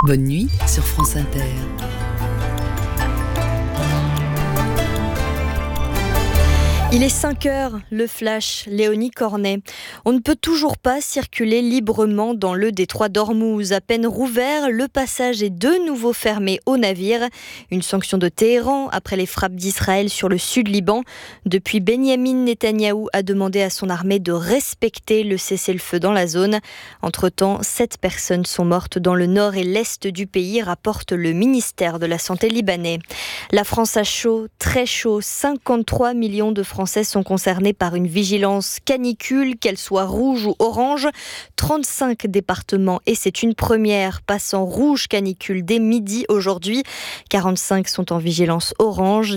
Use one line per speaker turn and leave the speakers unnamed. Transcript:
Bonne nuit sur France Inter.
Il est 5 heures, le flash, Léonie Cornet. On ne peut toujours pas circuler librement dans le détroit d'Ormuz. À peine rouvert, le passage est de nouveau fermé aux navires. Une sanction de Téhéran après les frappes d'Israël sur le sud Liban. Depuis, Benyamin Netanyahou a demandé à son armée de respecter le cessez-le-feu dans la zone. Entre-temps, 7 personnes sont mortes dans le nord et l'est du pays, rapporte le ministère de la Santé libanais. La France a chaud, très chaud. 53 millions de Français sont concernés par une vigilance canicule, qu'elle soit rouge ou orange. 35 départements, et c'est une première, passent en rouge canicule dès midi aujourd'hui. 45 sont en vigilance orange.